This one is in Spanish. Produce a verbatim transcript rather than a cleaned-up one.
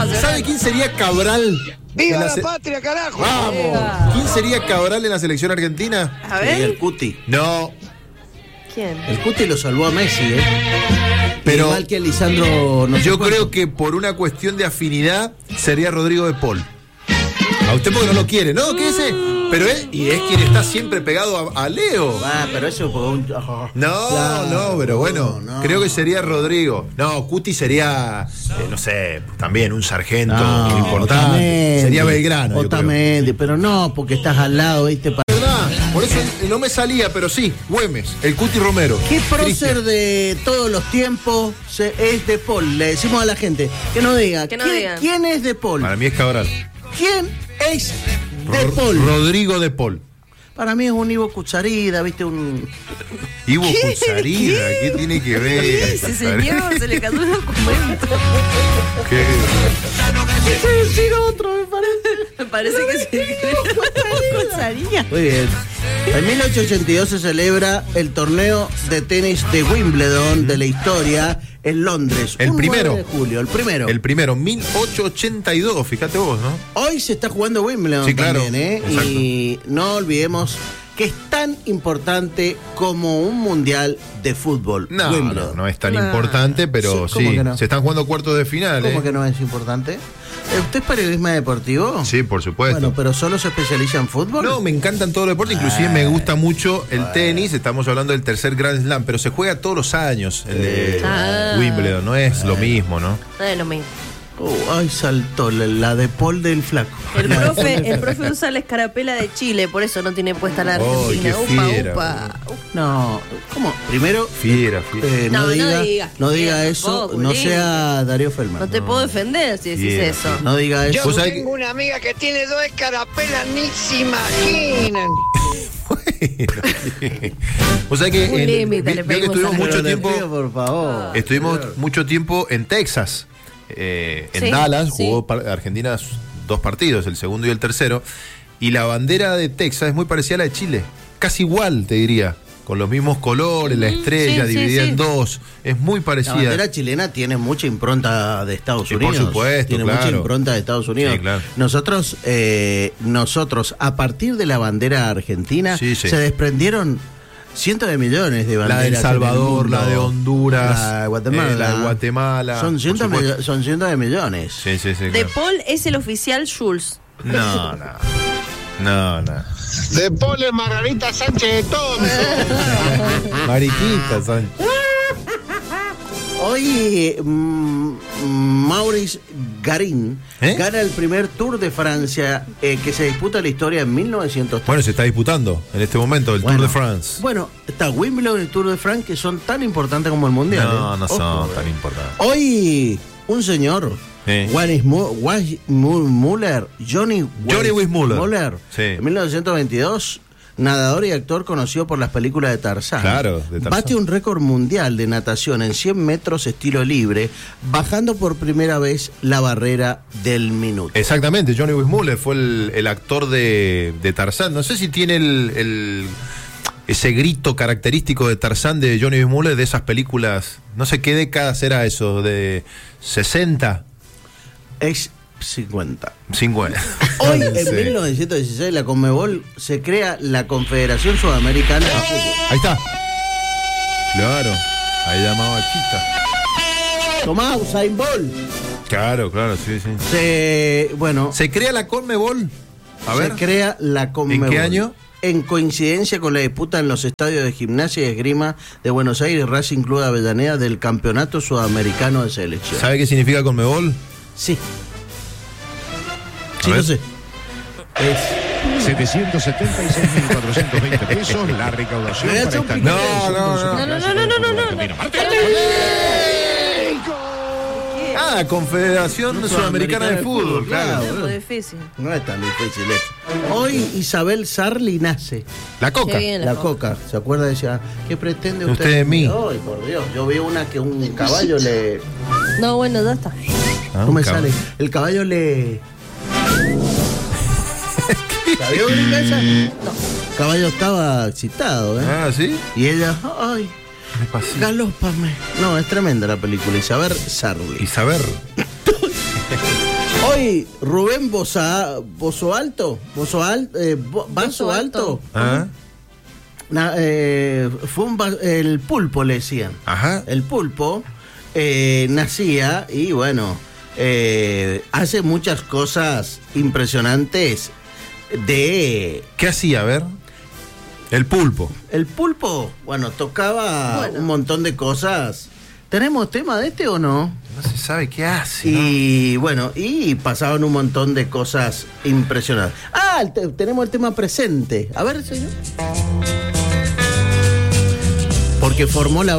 ¿Sabe quién sería Cabral? ¡Viva la, la se... patria, carajo! ¡Vamos! ¿Quién sería Cabral en la selección argentina? A ver. El Cuti. No. ¿Quién? El Cuti lo salvó a Messi, ¿eh? Pero igual que Lisandro. No yo creo que por una cuestión de afinidad sería Rodrigo de Paul. A usted porque no lo quiere, ¿no? ¿Qué es ese? Pero es, y es quien está siempre pegado a, a Leo. Ah, pero eso por un... oh, no, claro, no, pero bueno, no. creo que sería Rodrigo. No, Cuti sería, eh, no sé, también un sargento no, importante. Otamendi, sería Belgrano. Otamendi, pero no, porque estás al lado, ¿viste? ¿Verdad? Por eso no me salía, pero sí, Güemes, el Cuti Romero. ¿Qué prócer de todos los tiempos se, es de Paul? Le decimos a la gente que nos diga. Que no ¿quién, digan. ¿Quién es de Paul? Para mí es Cabral. ¿Quién es de Paul? Rodrigo de Paul. Para mí es un Ivo Cucharida, ¿viste? Un... Ivo Cucharida, ¿qué? ¿Qué tiene que ver? ¿Qué dice, señor? Se le cayó el documento. ¿Qué? Quise decir otro, me parece. Me parece que sí. Cucharilla. Muy bien. En mil ochocientos ochenta y dos se celebra el torneo de tenis de Wimbledon de la historia en Londres. El un primero. nueve de julio, el primero. El primero, mil ochocientos ochenta y dos, fíjate vos, ¿no? Hoy se está jugando Wimbledon Sí, claro, también, ¿eh? exacto. Y no olvidemos que es tan importante como un mundial de fútbol. No, Wimbledon. no, no es tan Nah. importante, pero Sí, ¿cómo sí, que no? se están jugando cuartos de final, ¿Cómo ¿eh? que no es importante? ¿Usted es periodista deportivo? Sí, por supuesto. Bueno, pero solo se especializa en fútbol. No, me encantan todos los deportes, inclusive me gusta mucho el tenis, estamos hablando del tercer Grand Slam, pero se juega todos los años el de Ah. Wimbledon, no es lo mismo, ¿no? No es lo mismo. Uh, ay, saltó la, la de Paul del Flaco. El profe, el profe usa la escarapela de Chile, por eso no tiene puesta la Oh, Argentina. qué upa, fiera, upa. No, ¿cómo? Primero, Fiera, fiera. eh, no, No, no diga, digas no que diga fiera eso, tampoco, no lindo. sea Darío Feldman. No te puedo defender si decís Fiera, eso. No diga Yo eso. ¿Vos sabés tengo una amiga que tiene dos escarapelas, ni se imaginan. O sea que Un en- límite, vi- le vio que pedimos estuvimos a- mucho Pero le tiempo, pido, por favor. estuvimos mucho tiempo en Texas, eh, en Sí, Dallas, sí. jugó par- Argentina dos partidos, el segundo y el tercero, y la bandera de Texas es muy parecida a la de Chile, casi igual, te diría, con los mismos colores, la Mm, estrella sí, sí, dividida sí. en dos, es muy La parecida. bandera chilena tiene mucha impronta de Estados Sí, por Unidos. supuesto, Tiene claro. mucha impronta de Estados Unidos. Sí, claro. Nosotros, eh, nosotros, a partir de la bandera argentina, Sí, sí. se desprendieron cientos de millones de banderas. La de El en el Salvador, mundo. la de Honduras, la de Guatemala. eh, la de Guatemala. Son por cientos, supuesto. millo- son cientos de millones. Sí, sí, sí. De claro. Paul es el oficial Jules. No, no. No, no. De Paul es Margarita Sánchez de todo. Mariquita, Sánchez. Hoy mm, Maurice Garin ¿Eh? gana el primer Tour de Francia eh, que se disputa la historia en mil novecientos tres. Bueno, se está disputando en este momento el Bueno, Tour de France. Bueno, está Wimbledon y el Tour de France que son tan importantes como el Mundial. No, ¿eh? no Ojo, son eh. tan importantes. Hoy un señor, Sí. Wanis Mu- Wanis Mu- Muller, Johnny Johnny Weissmuller. Muller, Sí. en mil novecientos veintidós, nadador y actor conocido por las películas de Tarzán. Claro, de Tarzán. Bate un récord mundial de natación en cien metros estilo libre, bajando por primera vez la barrera del minuto. Exactamente, Johnny Weissmuller fue el, el actor de, de Tarzán. No sé si tiene el, el- ese grito característico de Tarzán de Johnny Weissmuller de esas películas. No sé qué décadas era eso, de sesenta, Es cincuenta. cincuenta. Hoy, No en sé. mil novecientos dieciséis, la Conmebol se crea la Confederación Sudamericana de Fútbol. Ahí está. Claro, ahí llamaba Chita. Tomá, Usain Bolt. Claro, claro, sí, sí. Se, bueno, ¿Se crea la Conmebol? A se ver. crea la Conmebol. ¿En qué año? En coincidencia con la disputa en los estadios de Gimnasia y Esgrima de Buenos Aires y Racing Club de Avellaneda del Campeonato Sudamericano de Selección. ¿Sabe qué significa Conmebol? Sí. A Sí, ver. lo sé. Es setecientos setenta y seis mil cuatrocientos veinte pesos la recaudación Me voy a para echar esta un No, piquete. no, no. No, no, no, no, no, no, no. Ah, Confederación Sudamericana de Fútbol, claro. Es muy difícil. No es tan difícil eso. Hoy Isabel Sarli nace. La Coca. Qué bien. La coca, ¿se acuerda? Decía, ¿qué pretende usted? Usted de mí. Ay, por Dios, yo vi una que un caballo le... No, bueno, ya está. Ah, No me cabrón. sale. El caballo le... ¿La vio, Gringaza? No. El caballo estaba excitado, ¿eh? Ah, ¿sí? Y ella, ay, Despacito. galópame. No, es tremenda la película. Isabel Sarli. Y saber. Hoy Rubén Bosa, Bozo Alto, Bozo Alto, eh, Bo- Vaso Bozo Alto, Alto. Ah, na- eh, fue un va- el pulpo le decían. Ajá. El pulpo eh, nacía y bueno, eh, hace muchas cosas impresionantes de... ¿Qué hacía? A ver. El pulpo. El pulpo, bueno, tocaba Bueno. un montón de cosas. ¿Tenemos tema de este o no? No se sabe qué hace. ¿no? Y bueno, y pasaban un montón de cosas impresionantes. Ah, el te- tenemos el tema presente. A ver, señor. Porque formó la